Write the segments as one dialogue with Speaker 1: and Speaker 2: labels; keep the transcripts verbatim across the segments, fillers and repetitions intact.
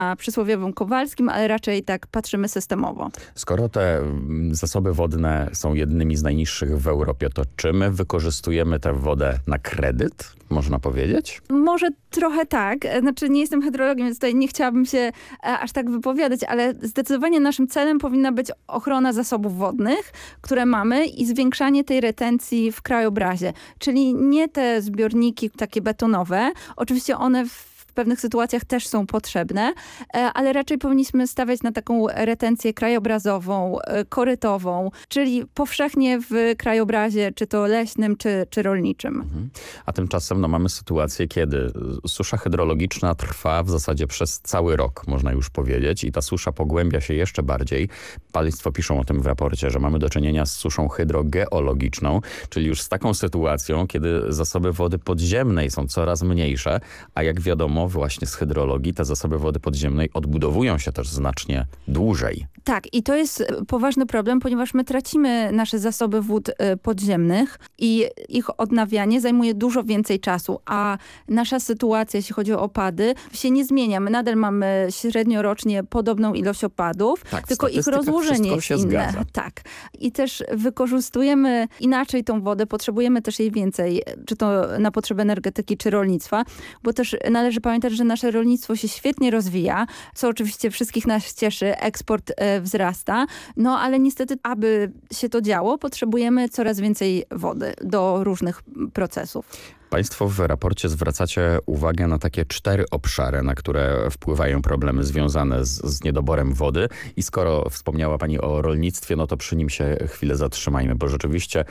Speaker 1: przysłowiowym Kowalskim, ale raczej tak patrzymy systemowo.
Speaker 2: Skoro te mm, zasoby wodne są jednymi z najniższych w Europie, to czy my wykorzystujemy tę wodę na kredyt, można powiedzieć?
Speaker 1: Może trochę tak. Znaczy nie jestem hydrologiem, więc tutaj nie chciałabym się e, aż tak wypowiadać, ale zdecydowanie naszym celem powinna być ochrona zasobów wodnych, które mamy i zwiększanie tej retencji w krajobrazie. Czyli nie te zbiorniki takie betonowe. Oczywiście one w w pewnych sytuacjach też są potrzebne, ale raczej powinniśmy stawiać na taką retencję krajobrazową, korytową, czyli powszechnie w krajobrazie, czy to leśnym, czy, czy rolniczym.
Speaker 2: Mhm. A tymczasem no, mamy sytuację, kiedy susza hydrologiczna trwa w zasadzie przez cały rok, można już powiedzieć, i ta susza pogłębia się jeszcze bardziej. Państwo piszą o tym w raporcie, że mamy do czynienia z suszą hydrogeologiczną, czyli już z taką sytuacją, kiedy zasoby wody podziemnej są coraz mniejsze, a jak wiadomo, właśnie z hydrologii te zasoby wody podziemnej odbudowują się też znacznie dłużej.
Speaker 1: Tak, i to jest poważny problem, ponieważ my tracimy nasze zasoby wód podziemnych i ich odnawianie zajmuje dużo więcej czasu, a nasza sytuacja, jeśli chodzi o opady, się nie zmienia. My nadal mamy średnio rocznie podobną ilość opadów,
Speaker 2: tak,
Speaker 1: tylko ich rozłożenie jest inne.
Speaker 2: Zgadza.
Speaker 1: Tak. I też wykorzystujemy inaczej tą wodę, potrzebujemy też jej więcej, czy to na potrzeby energetyki, czy rolnictwa, bo też należy pamiętać, że nasze rolnictwo się świetnie rozwija, co oczywiście wszystkich nas cieszy, eksport e, wzrasta, no ale niestety, aby się to działo, potrzebujemy coraz więcej wody do różnych procesów.
Speaker 2: Państwo w raporcie zwracacie uwagę na takie cztery obszary, na które wpływają problemy związane z, z niedoborem wody. I skoro wspomniała pani o rolnictwie, no to przy nim się chwilę zatrzymajmy, bo rzeczywiście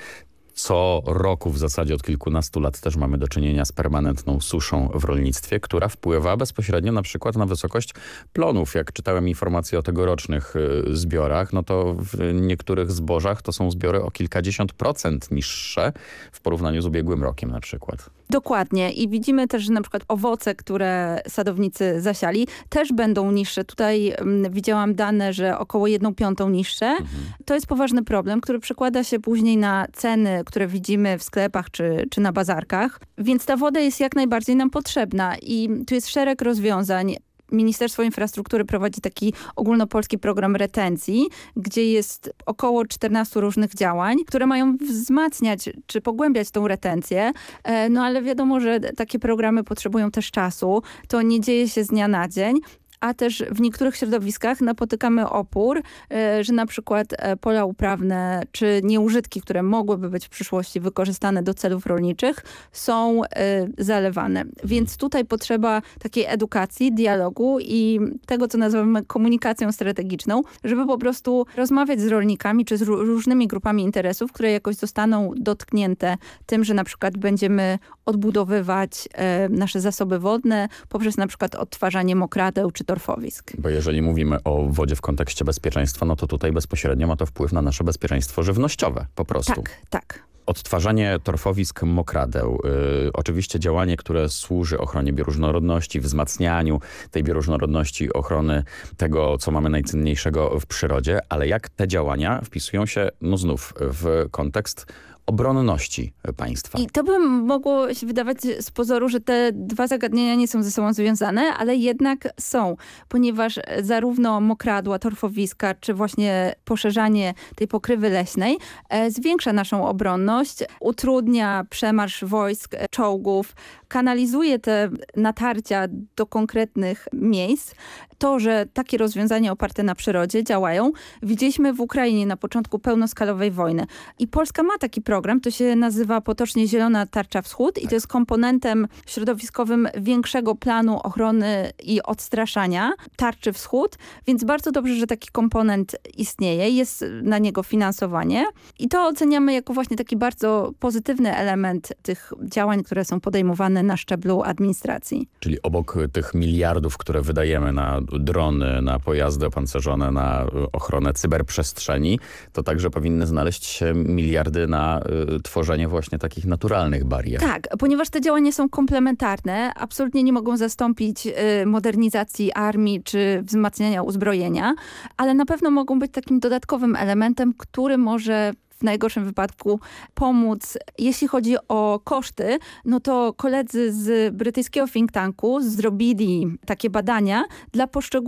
Speaker 2: co roku w zasadzie od kilkunastu lat też mamy do czynienia z permanentną suszą w rolnictwie, która wpływa bezpośrednio na przykład na wysokość plonów. Jak czytałem informacje o tegorocznych y, zbiorach, no to w niektórych zbożach to są zbiory o kilkadziesiąt procent niższe w porównaniu z ubiegłym rokiem na przykład.
Speaker 1: Dokładnie. I widzimy też, że na przykład owoce, które sadownicy zasiali, też będą niższe. Tutaj um, widziałam dane, że około jedną piątą niższe. Mhm. To jest poważny problem, który przekłada się później na ceny, które widzimy w sklepach czy, czy na bazarkach. Więc ta woda jest jak najbardziej nam potrzebna i tu jest szereg rozwiązań. Ministerstwo Infrastruktury prowadzi taki ogólnopolski program retencji, gdzie jest około czternastu różnych działań, które mają wzmacniać czy pogłębiać tą retencję. No ale wiadomo, że takie programy potrzebują też czasu. To nie dzieje się z dnia na dzień. A też w niektórych środowiskach napotykamy opór, że na przykład pola uprawne czy nieużytki, które mogłyby być w przyszłości wykorzystane do celów rolniczych, są zalewane. Więc tutaj potrzeba takiej edukacji, dialogu i tego, co nazywamy komunikacją strategiczną, żeby po prostu rozmawiać z rolnikami czy z różnymi grupami interesów, które jakoś zostaną dotknięte tym, że na przykład będziemy odbudowywać nasze zasoby wodne poprzez na przykład odtwarzanie mokradeł czy torfowisk.
Speaker 2: Bo jeżeli mówimy o wodzie w kontekście bezpieczeństwa, no to tutaj bezpośrednio ma to wpływ na nasze bezpieczeństwo żywnościowe po prostu.
Speaker 1: Tak, tak.
Speaker 2: Odtwarzanie torfowisk, mokradeł. Yy, oczywiście działanie, które służy ochronie bioróżnorodności, wzmacnianiu tej bioróżnorodności, ochrony tego, co mamy najcenniejszego w przyrodzie, ale jak te działania wpisują się, no znów, w kontekst obronności państwa.
Speaker 1: I to by mogło się wydawać z pozoru, że te dwa zagadnienia nie są ze sobą związane, ale jednak są, ponieważ zarówno mokradła, torfowiska, czy właśnie poszerzanie tej pokrywy leśnej e, zwiększa naszą obronność, utrudnia przemarsz wojsk, czołgów, kanalizuje te natarcia do konkretnych miejsc. To, że takie rozwiązania oparte na przyrodzie działają, widzieliśmy w Ukrainie na początku pełnoskalowej wojny. I Polska ma taki program, to się nazywa potocznie Zielona Tarcza Wschód i to jest komponentem środowiskowym większego planu ochrony i odstraszania Tarczy Wschód, więc bardzo dobrze, że taki komponent istnieje, jest na niego finansowanie i to oceniamy jako właśnie taki bardzo pozytywny element tych działań, które są podejmowane na szczeblu administracji.
Speaker 2: Czyli obok tych miliardów, które wydajemy na drony, na pojazdy opancerzone, na ochronę cyberprzestrzeni, to także powinny znaleźć się miliardy na y, tworzenie właśnie takich naturalnych barier.
Speaker 1: Tak, ponieważ te działania są komplementarne, absolutnie nie mogą zastąpić y, modernizacji armii czy wzmacniania uzbrojenia, ale na pewno mogą być takim dodatkowym elementem, który może w najgorszym wypadku pomóc. Jeśli chodzi o koszty, no to koledzy z brytyjskiego think tanku zrobili takie badania dla poszczególnych